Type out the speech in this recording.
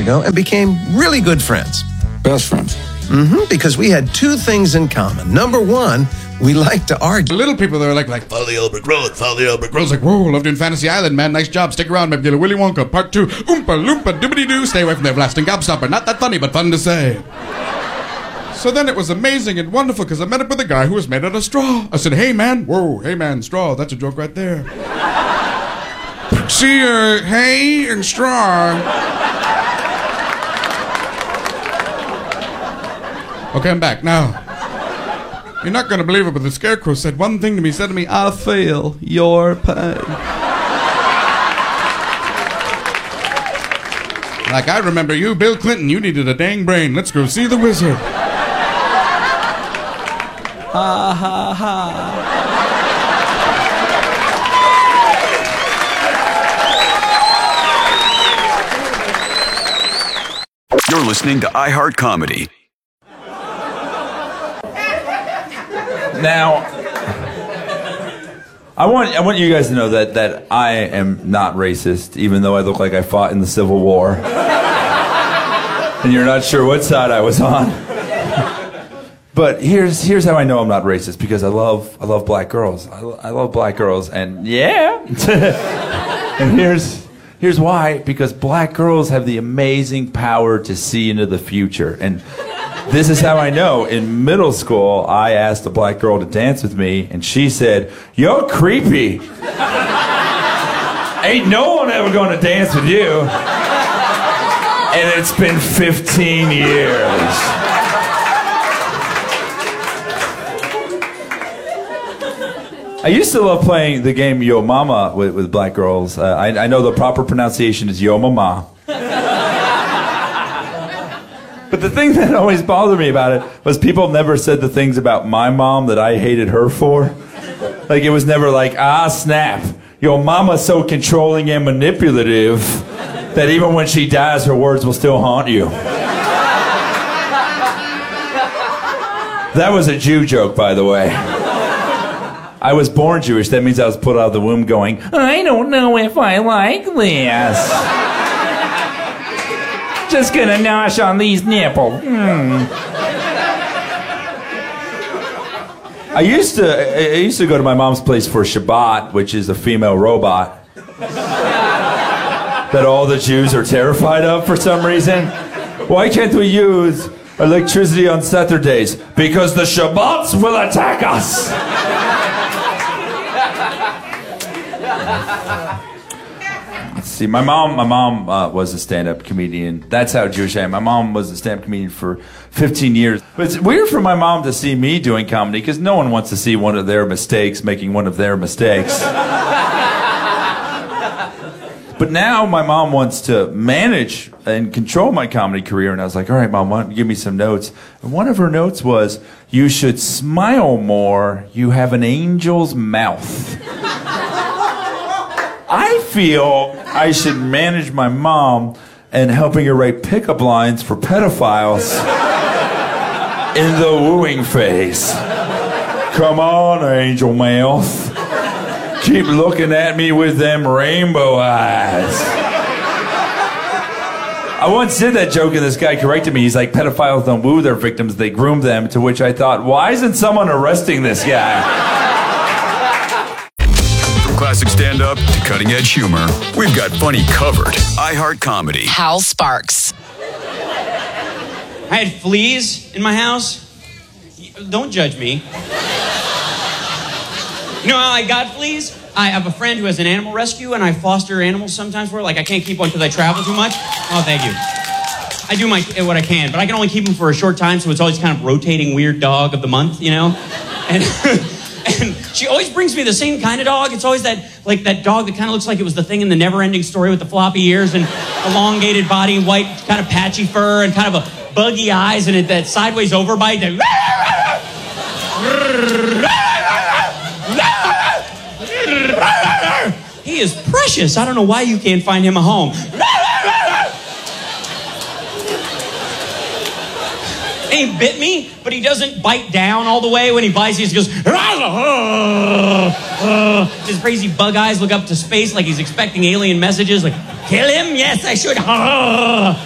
ago and became really good friends. Best friends. Because we had two things in common. Number one, we liked to argue. The little people, they were like, follow the Albert Road, follow the Albert Road. It's like, whoa, loved you in Fantasy Island, man. Nice job. Stick around, maybe get a Willy Wonka. Part 2. Oompa loompa doobity doo. Stay away from the everlasting gobstopper. Not that funny, but fun to say. So then it was amazing and wonderful because I met up with a guy who was made out of straw. I said, hey, man. Whoa, hey, man, straw. That's a joke right there. See, hay and straw. Okay, I'm back. Now, you're not going to believe it, but the Scarecrow said one thing to me. He said to me, I feel your pain. Like, I remember you, Bill Clinton. You needed a dang brain. Let's go see the wizard. Ha, ha, ha. You're listening to iHeart Comedy. Now, I want you guys to know that I am not racist, even though I look like I fought in the Civil War. And you're not sure what side I was on. But here's how I know I'm not racist, because I love black girls. I love black girls, and yeah. And here's why, because black girls have the amazing power to see into the future. And this is how I know. In middle school, I asked a black girl to dance with me, and she said, "You're creepy. Ain't no one ever gonna dance with you." And it's been 15 years. I used to love playing the game Yo Mama with black girls. I know the proper pronunciation is Yo Mama. But the thing that always bothered me about it was people never said the things about my mom that I hated her for. Like, it was never like, ah, snap. Your mama's so controlling and manipulative that even when she dies, her words will still haunt you. That was a Jew joke, by the way. I was born Jewish. That means I was put out of the womb going, I don't know if I like this. Just gonna nosh on these nipples. I used to go to my mom's place for Shabbat, which is a female robot that all the Jews are terrified of for some reason. Why can't we use electricity on Saturdays? Because the Shabbats will attack us. See, my mom was a stand-up comedian. That's how Jewish I am. My mom was a stand-up comedian for 15 years. But it's weird for my mom to see me doing comedy, because no one wants to see one of their mistakes making one of their mistakes. But now my mom wants to manage and control my comedy career, and I was like, all right, Mom, why don't you give me some notes? And one of her notes was, you should smile more. You have an angel's mouth. I feel I should manage my mom and helping her write pickup lines for pedophiles in the wooing phase. Come on, angel mouth. Keep looking at me with them rainbow eyes. I once did that joke and this guy corrected me. He's like, pedophiles don't woo their victims, they groom them. To which I thought, why isn't someone arresting this guy? Classic stand-up to cutting-edge humor, we've got funny covered. iHeart Comedy. Hal Sparks. I had fleas in my house. Don't judge me. You know how I got fleas? I have a friend who has an animal rescue, and I foster animals sometimes for her. Like, I can't keep one because I travel too much. Oh, thank you. I do what I can, but I can only keep them for a short time, so it's always kind of rotating weird dog of the month, you know? And... And she always brings me the same kind of dog. It's always that dog that kind of looks like it was the thing in the Never-Ending Story with the floppy ears and elongated body, white, kind of patchy fur, and kind of a buggy eyes, and that sideways overbite. He is precious. I don't know why you can't find him a home. He bit me, but he doesn't bite down all the way. When he bites, he just goes, his crazy bug eyes look up to space like he's expecting alien messages, like, kill him? Yes, I should.